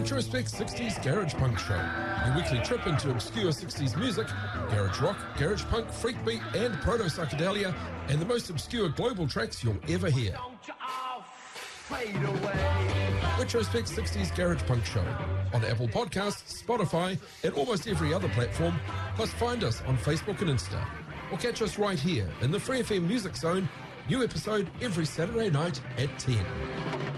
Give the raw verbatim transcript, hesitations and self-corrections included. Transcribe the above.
Retrospect sixties Garage Punk Show, your weekly trip into obscure sixties music, garage rock, garage punk, freakbeat and proto-psychedelia, and the most obscure global tracks you'll ever hear. Retrospect sixties Garage Punk Show on Apple Podcasts, Spotify, and almost every other platform, plus find us on Facebook and Insta. Or catch us right here in the Free F M Music Zone, new episode every Saturday night at ten.